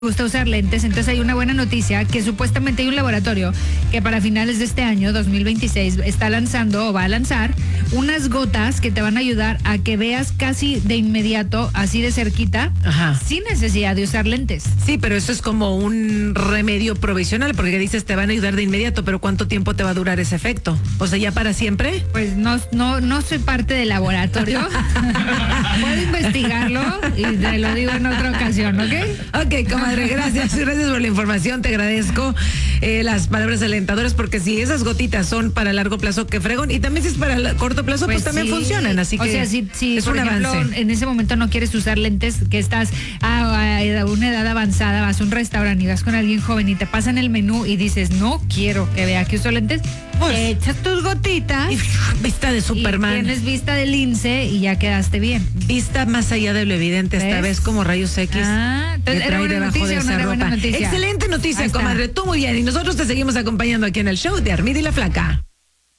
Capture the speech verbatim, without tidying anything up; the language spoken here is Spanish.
gusta usar lentes, entonces hay una buena noticia que supuestamente hay un laboratorio que para finales de este año, dos mil veintiséis, está lanzando o va a lanzar unas gotas que te van a ayudar a que veas casi de inmediato, así de cerquita, Ajá. sin necesidad de usar lentes. Sí, pero eso es como un remedio provisional, porque dices te van a ayudar de inmediato, pero ¿cuánto tiempo te va a durar ese efecto? O sea, ¿ya para siempre? Pues no, no, no soy parte del laboratorio. Puedo investigarlo y te lo digo en otra ocasión, ¿ok? Ok, comadre, gracias. Gracias por la información. Te agradezco eh, las palabras alentadoras, porque si esas gotitas son para largo plazo, que fregón. Y también si es para la- corto plazo, pues, Pues también sí. funcionan. Así que o sea, si, si es por un ejemplo, avance. en ese momento no quieres usar lentes, que estás a, a una edad avanzada, vas a un restaurante y vas con alguien joven y te pasan el menú y dices, no quiero que vea que uso lentes, Pues, te echas tus gotitas Y, vista de y Superman. tienes vista de lince y ya quedaste bien. Vista más allá de lo evidente, esta ¿Ves? vez como rayos X. Ah, entonces que era trae buena debajo noticia de o no esa era buena ropa. noticia. Excelente Ahí noticia, está. comadre. Tú muy bien. Y nosotros te seguimos acompañando aquí en el show de Armida y la Flaca.